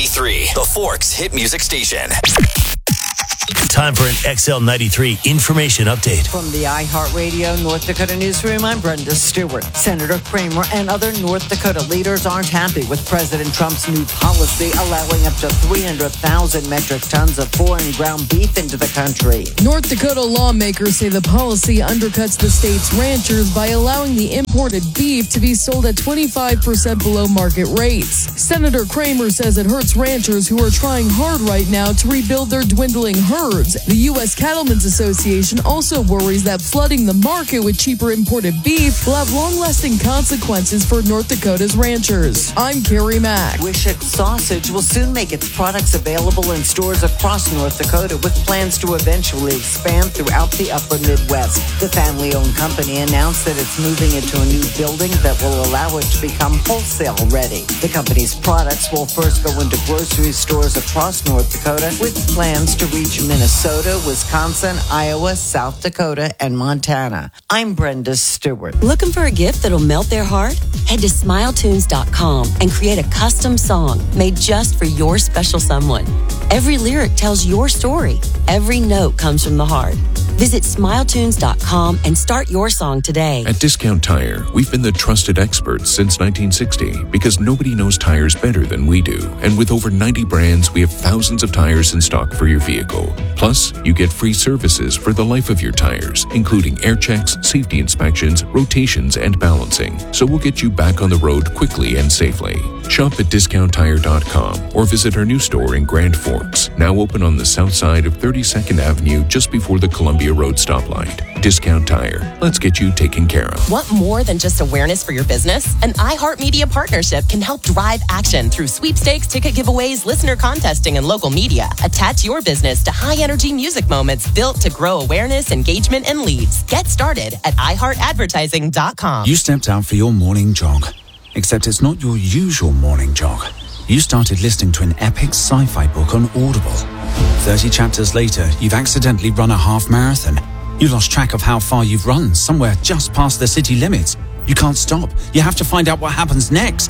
93, the Forks hit music station. Time for an XL93 information update. From the iHeartRadio North Dakota newsroom, I'm Brenda Stewart. Senator Kramer and other North Dakota leaders aren't happy with President Trump's new policy allowing up to 300,000 metric tons of foreign ground beef into the country. North Dakota lawmakers say the policy undercuts the state's ranchers by allowing the imported beef to be sold at 25% below market rates. Senator Kramer says it hurts ranchers who are trying hard right now to rebuild their dwindling herds. The U.S. Cattlemen's Association also worries that flooding the market with cheaper imported beef will have long-lasting consequences for North Dakota's ranchers. I'm Carrie Mack. Wishick Sausage will soon make its products available in stores across North Dakota with plans to eventually expand throughout the upper Midwest. The family-owned company announced that it's moving into a new building that will allow it to become wholesale ready. The company's products will first go into grocery stores across North Dakota with plans to reach Minnesota, Wisconsin, Iowa, South Dakota, and Montana. I'm Brenda Stewart. Looking for a gift that'll melt their heart? Head to SmileTunes.com and create a custom song made just for your special someone. Every lyric tells your story. Every note comes from the heart. Visit SmileTunes.com and start your song today. At Discount Tire, we've been the trusted experts since 1960 because nobody knows tires better than we do. And with over 90 brands, we have thousands of tires in stock for your vehicle. Plus, you get free services for the life of your tires, including air checks, safety inspections, rotations, and balancing. So we'll get you back on the road quickly and safely. Shop at DiscountTire.com or visit our new store in Grand Forks, now open on the south side of 32nd Avenue just before the Columbia Road stoplight. Discount Tire. Let's get you taken care of. Want more than just awareness for your business? An iHeartMedia partnership can help drive action through sweepstakes, ticket giveaways, listener contesting, and local media. Attach your business to high-energy music moments built to grow awareness, engagement, and leads. Get started at iHeartAdvertising.com. You stepped out for your morning jog, except it's not your usual morning jog. You started listening to an epic sci-fi book on Audible. 30 chapters later, you've accidentally run a half marathon. You lost track of how far you've run, somewhere just past the city limits. You can't stop. You have to find out what happens next.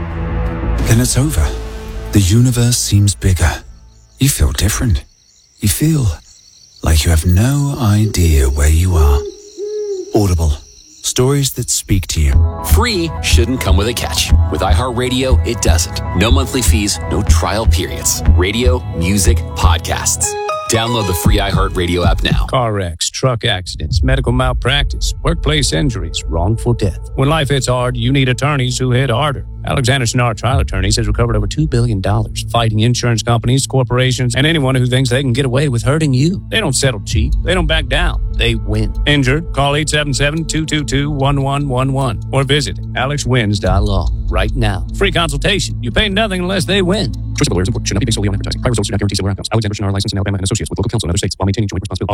Then it's over. The universe seems bigger. You feel different. You feel like you have no idea where you are. Audible. Stories that speak to you. Free shouldn't come with a catch. With iHeartRadio, it doesn't. No monthly fees, no trial periods. Radio, music, podcasts. Download the free iHeartRadio app now. Car wrecks, truck accidents, medical malpractice, workplace injuries, wrongful death. When life hits hard, you need attorneys who hit harder. Alexander Shinar Trial Attorneys has recovered over $2 billion, fighting insurance companies, corporations, and anyone who thinks they can get away with hurting you. They don't settle cheap. They don't back down. They win. Injured? Call 877-222-1111 or visit alexwins.law right now. Free consultation. You pay nothing unless they win. Choice of lawyers should not be based solely on advertising. Prior results do not guarantee silver outcomes. Alexander Shinar, licensed in Alabama and associates with local counsel in other states while maintaining joint responsibility.